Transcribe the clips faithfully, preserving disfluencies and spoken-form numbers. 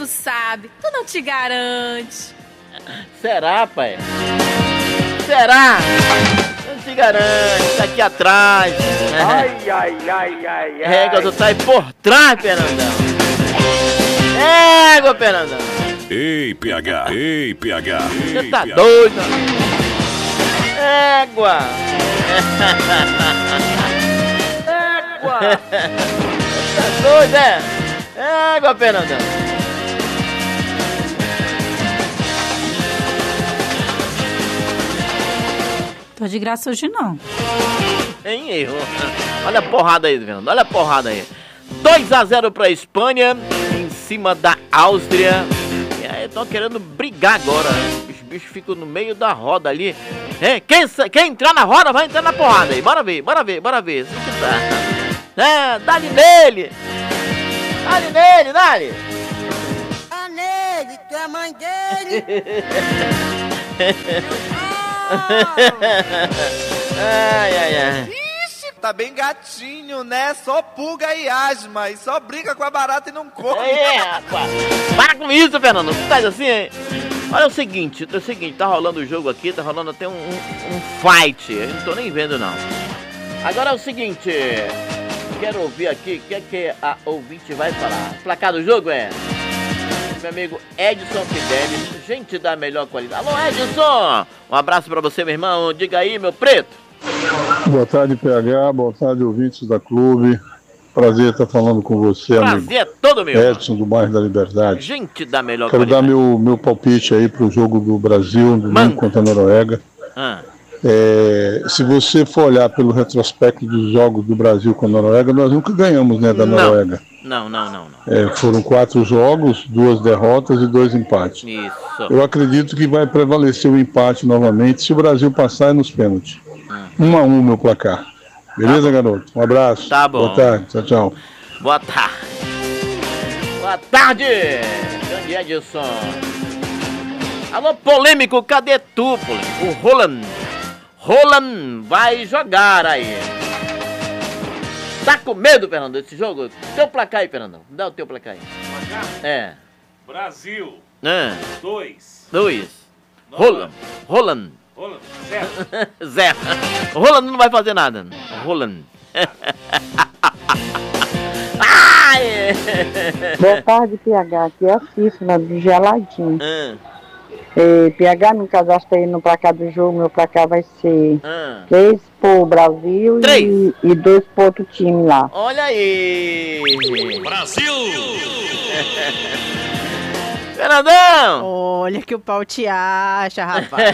sabe, tu não te garante. Será, pai? Será? Não te garante, tá aqui atrás. Ai, ai, ai, ai, ai. Égua, tu tá aí por trás, Fernandão. Égua, Fernandão. Ei, P H, ei, P H. Você tá doido? Égua. Égua. Tá doido, é? Égua, Fernandão. Tô de graça hoje não. Em erro. Olha a porrada aí, Fernando. Olha a porrada aí. dois a zero pra Espanha, em cima da Áustria. E aí, estão querendo brigar agora. Os bichos ficam no meio da roda ali. É, quem, quem entrar na roda vai entrar na porrada aí. Bora ver, bora ver, bora ver. É, dá-lhe nele. Dá-lhe nele, dá-lhe. Dá nele, tu é a mãe dele. Ai, ai, ai. Ixi, tá bem gatinho, né? Só pulga e asma. E só briga com a barata e não come. É, rapaz. Para com isso, Fernando. Tu tá assim, hein? Olha o seguinte, é o seguinte, tá rolando o jogo aqui, tá rolando até um, um, um fight. Eu não tô nem vendo, não. Agora é o seguinte, quero ouvir aqui o que é que a ouvinte vai falar. O placar do jogo é... Meu amigo Edson Fidelis, gente da melhor qualidade. Alô, Edson! Um abraço pra você, meu irmão. Diga aí, meu preto. Boa tarde, P H. Boa tarde, ouvintes da Clube. Prazer estar falando com você, Prazer amigo. é todo meu. Edson, do bairro da Liberdade. Gente da melhor Quero qualidade. dar meu, meu palpite aí pro jogo do Brasil, domingo contra a Noruega. Ah. É, se você for olhar pelo retrospecto dos jogos do Brasil com a Noruega, nós nunca ganhamos, né, da Não. Noruega. Não, não, não, não. É, foram quatro jogos, duas derrotas e dois empates. Isso. Eu acredito que vai prevalecer o empate novamente se o Brasil passar é nos pênaltis. Um a um, meu placar. Beleza, tá garoto? Um abraço. Tá bom. Boa tarde. Tchau, tchau. Boa tarde. Boa tarde, grande Edson. Alô, polêmico, cadê tu, polêmico? O Roland. Roland vai jogar aí. Tá com medo, Fernando, desse jogo? Teu placar aí, Fernando. Dá o teu placar aí. Placar? É. Brasil. É. Dois. Dois. Roland. Roland. Roland. Zero. Zero. O Roland não vai fazer nada. Roland. Ai! Boa tarde, P H. Aqui é a Cícera, do Geladinho. Ah. E, P H, me cadastra aí no placar do jogo. Meu placar vai ser Ah. três pro Brasil e, e dois pro outro time lá. Olha aí! Brasil! Fernandão! Olha que o pau te acha, rapaz.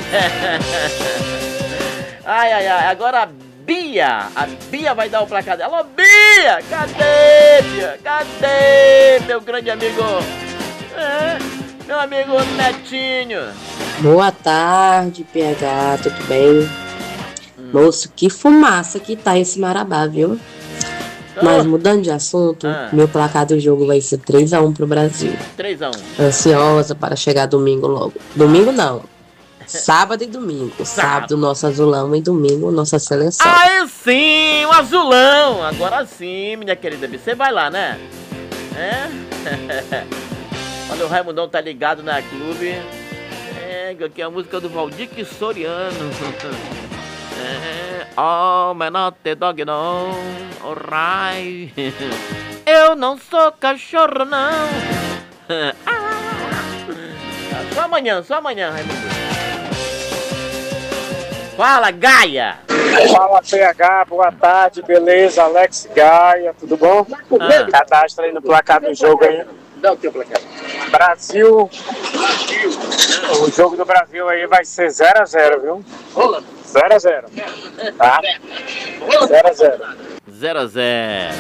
Ai, ai, ai. Agora a Bia. A Bia vai dar o placar dela. Alô, Bia! Cadê, Bia? Cadê, meu grande amigo? É, meu amigo Netinho. Boa tarde, P H, tudo bem? Hum. Moço, que fumaça que tá esse Marabá, viu? Mas mudando de assunto, Ah. meu placar do jogo vai ser três a um pro Brasil. três a um. Ansiosa para chegar domingo logo. Domingo não. Sábado e domingo. Sábado, nosso azulão, e domingo, nossa seleção. Aí sim, o azulão. Agora sim, minha querida Bia. Você vai lá, né? É? Olha, o Raimundão tá ligado na clube. É, aqui é a música do Valdir Soriano. É, oh, man, not the dog, não. Alright. Eu não sou cachorro, não. Ah, só amanhã, só amanhã, Raimundo. Fala, Gaia. Fala, P H, boa tarde, beleza? Alex Gaia, tudo bom? Ah. Cadastra aí no placar do jogo aí. Dá o teu placar. Brasil. O jogo do Brasil aí vai ser zero a zero, viu? zero a zero. Tá? zero a zero. zero a zero.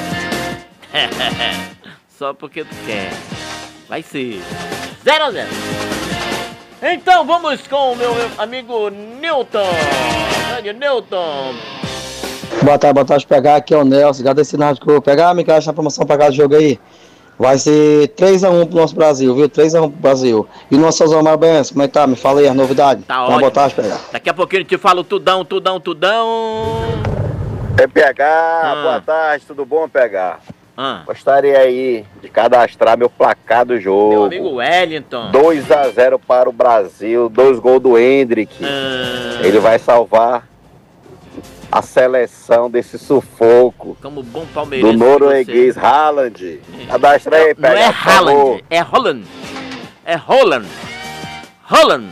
Só porque tu quer. Vai ser zero a zero. Então vamos com o meu amigo Newton. Grande Newton. Boa tarde, boa tarde, P H. Aqui é o Nelson, agradecendo que eu pegar, me caixa na promoção pra cá do jogo aí. Vai ser três a um pro nosso Brasil, viu? três a um pro Brasil. E o nosso Osmar Benz, como é que tá? Me fala aí as novidades. Tá Então, ótimo. boa tarde, P H. Daqui a pouquinho eu te falo tudão, tudão, tudão. É P H, Ah. boa tarde, tudo bom, P H? Ah. Gostaria aí de cadastrar meu placar do jogo. Meu amigo Wellington. dois a zero para o Brasil, dois gols do Hendrick. Ah. Ele vai salvar a seleção desse sufoco. Como bom palmeirense. Do norueguês Haaland. Cadastra aí, Não pega. é Haaland, é Holland. É Holland. Holland.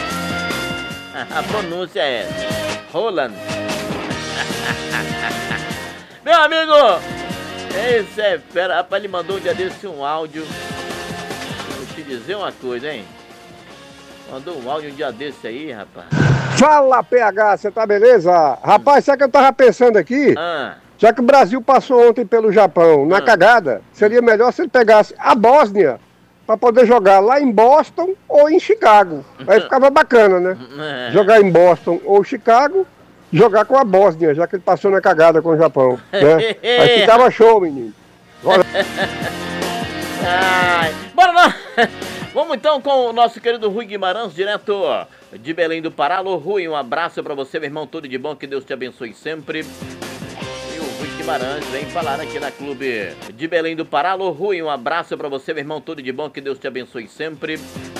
A pronúncia é Holland. Meu amigo, esse é fera. Rapaz, ele mandou um dia desse um áudio. Vou te dizer uma coisa, hein? Mandou um áudio um dia desse aí, rapaz. Fala, P H, você tá beleza? Rapaz, sabe o que eu tava pensando aqui? Ah. Já que o Brasil passou ontem pelo Japão na Ah. cagada, seria melhor se ele pegasse a Bósnia pra poder jogar lá em Boston ou em Chicago. Aí ficava bacana, né? É. Jogar em Boston ou Chicago, jogar com a Bósnia, já que ele passou na cagada com o Japão, né? Aí ficava show, menino. Bora. Ai, bora lá! Vamos então com o nosso querido Rui Guimarães, direto de Belém do Pará. Alô, Rui, um abraço pra você, meu irmão, tudo de bom, que Deus te abençoe sempre. E o Rui Guimarães vem falar aqui na Clube de Belém do Pará. Alô, Rui, um abraço pra você, meu irmão, tudo de bom, que Deus te abençoe sempre.